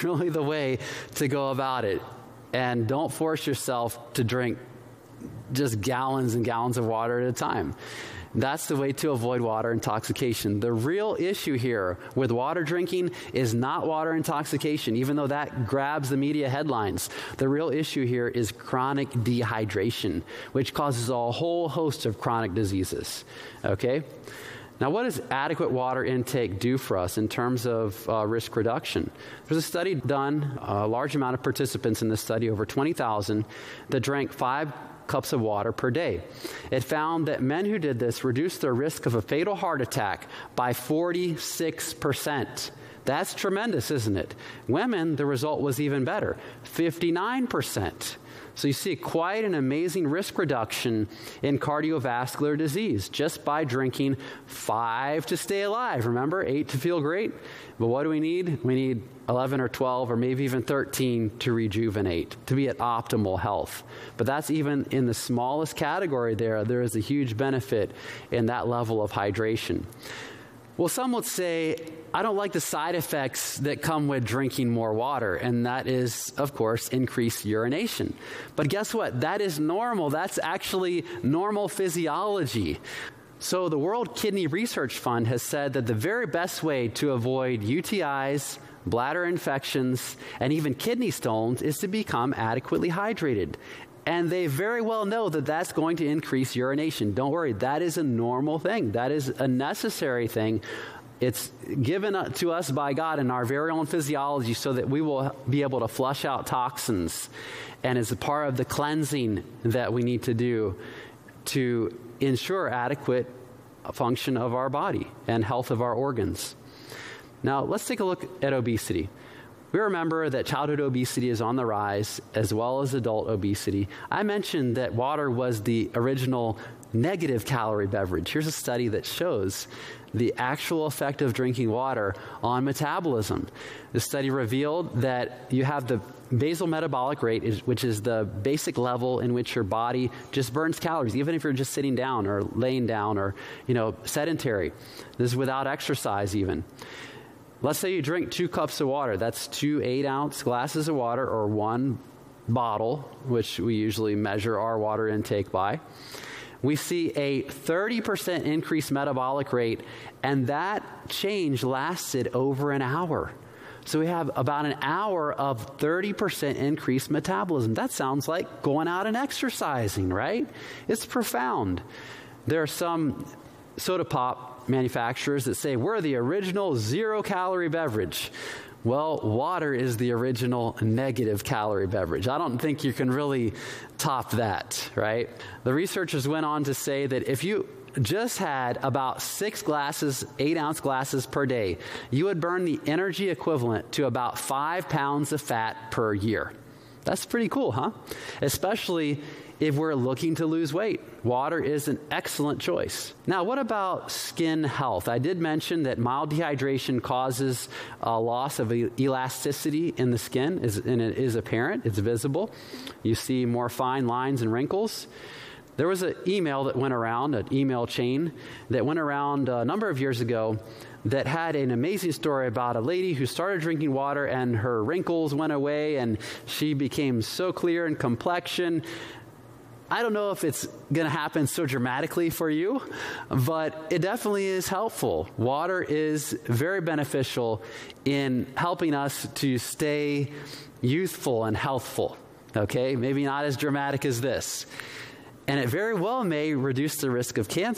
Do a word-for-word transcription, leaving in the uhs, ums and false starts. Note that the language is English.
is really the way to go about it. And don't force yourself to drink just gallons and gallons of water at a time. That's the way to avoid water intoxication. The real issue here with water drinking is not water intoxication, even though that grabs the media headlines. The real issue here is chronic dehydration, which causes a whole host of chronic diseases. Okay? Now, what does adequate water intake do for us in terms of uh, risk reduction? There's a study done, a large amount of participants in this study, over twenty thousand, that drank five cups of water per day. It found that men who did this reduced their risk of a fatal heart attack by forty-six percent. That's tremendous, isn't it? Women, the result was even better, fifty-nine percent. So you see quite an amazing risk reduction in cardiovascular disease just by drinking five to stay alive. Remember, eight to feel great? But what do we need? We need eleven or twelve or maybe even thirteen to rejuvenate, to be at optimal health. But that's even in the smallest category there. There is a huge benefit in that level of hydration. Well, some would say, I don't like the side effects that come with drinking more water, and that is, of course, increased urination. But guess what? That is normal. That's actually normal physiology. So the World Kidney Research Fund has said that the very best way to avoid U T Is, bladder infections, and even kidney stones is to become adequately hydrated. And they very well know that that's going to increase urination. Don't worry, that is a normal thing. That is a necessary thing. It's given to us by God in our very own physiology so that we will be able to flush out toxins, and is a part of the cleansing that we need to do to ensure adequate function of our body and health of our organs. Now, let's take a look at obesity. We remember that childhood obesity is on the rise, as well as adult obesity. I mentioned that water was the original negative calorie beverage. Here's a study that shows the actual effect of drinking water on metabolism. The study revealed that you have the basal metabolic rate, which is the basic level in which your body just burns calories, even if you're just sitting down or laying down or, you know, sedentary. This is without exercise even. Let's say you drink two cups of water. That's two eight-ounce glasses of water, or one bottle, which we usually measure our water intake by. We see a thirty percent increased metabolic rate, and that change lasted over an hour. So we have about an hour of thirty percent increased metabolism. That sounds like going out and exercising, right? It's profound. There are some soda pop manufacturers that say we're the original zero-calorie beverage. Well, water is the original negative calorie beverage. I don't think you can really top that, right? The researchers went on to say that if you just had about six glasses, eight-ounce glasses per day, you would burn the energy equivalent to about five pounds of fat per year. That's pretty cool, huh? Especially if we're looking to lose weight. Water is an excellent choice. Now, what about skin health? I did mention that mild dehydration causes a loss of elasticity in the skin, and it is apparent, it's visible. You see more fine lines and wrinkles. There was an email that went around, an email chain that went around a number of years ago that had an amazing story about a lady who started drinking water and her wrinkles went away and she became so clear in complexion. I don't know if it's going to happen so dramatically for you, but it definitely is helpful. Water is very beneficial in helping us to stay youthful and healthful. Okay, maybe not as dramatic as this. And it very well may reduce the risk of cancer.